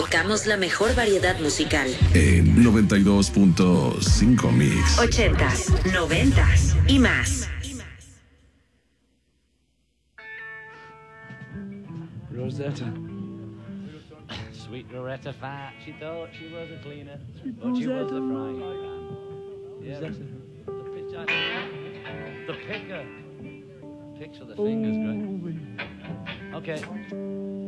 Tocamos la mejor variedad musical. En 92.5 Mix. 80s, 90s y más. Rosetta. Sweet Rosetta Fat. She thought she was a cleaner, but she was a frying pan. Yeah, the picker. Picks with the fingers, great. Okay.